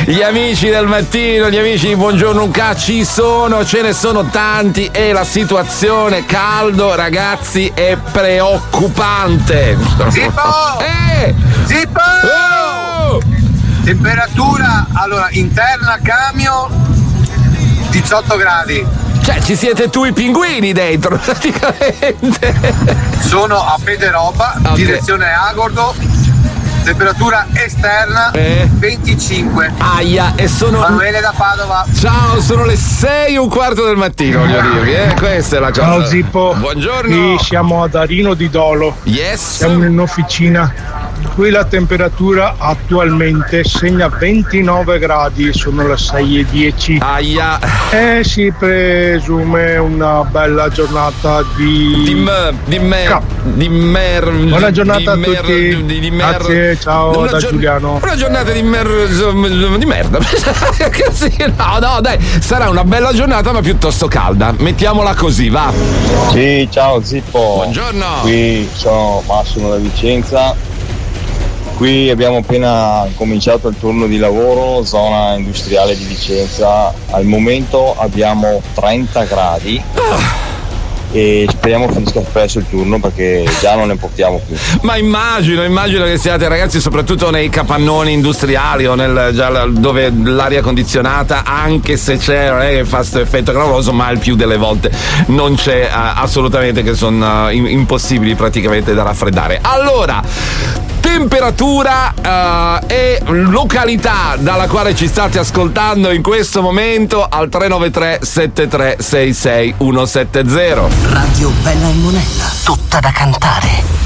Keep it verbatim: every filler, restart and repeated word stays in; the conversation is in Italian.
Gli amici del mattino, gli amici di Buongiorno Unca ci sono, ce ne sono tanti e la situazione caldo, ragazzi, è preoccupante. Zippo! Eh! Zippo! Oh! Temperatura, allora, interna cambio diciotto gradi. Cioè, ci siete tu i pinguini dentro, praticamente. Sono a Federoba, Okay. direzione Agordo. Temperatura esterna Eh. venticinque. Aia, e sono... Manuele da Padova. Ciao, sono le sei e un quarto del mattino, voglio dirvi, eh? Questa è la cosa. Ciao Zippo. Buongiorno. Qui siamo ad Arino di Dolo. Yes. Siamo in officina. Qui la temperatura attualmente segna ventinove gradi, sono le sei e dieci. Aia. E si presume una bella giornata di... Di me, di me, Cap. di mer. Buona giornata di a mer- tutti. Di, di mer- Grazie, ciao una da gior- Giuliano. Una giornata di mer. di merda. Così, no, no, dai, sarà una bella giornata, ma piuttosto calda. Mettiamola così, va. Sì, ciao Zippo. Buongiorno. Qui sono Massimo da Vicenza. Qui abbiamo appena cominciato il turno di lavoro, zona industriale di Vicenza. Al momento abbiamo trenta gradi e speriamo finisca presto il turno perché già non ne portiamo più. Ma immagino, immagino che siate ragazzi soprattutto nei capannoni industriali o nel, già dove l'aria condizionata, anche se c'è, non è che fa questo effetto clamoroso, ma il più delle volte non c'è uh, assolutamente, che sono uh, impossibili praticamente da raffreddare. Allora, temperatura uh, e località dalla quale ci state ascoltando in questo momento al tre nove tre sette tre sei sei uno sette zero. Radio Bella e Monella, tutta da cantare.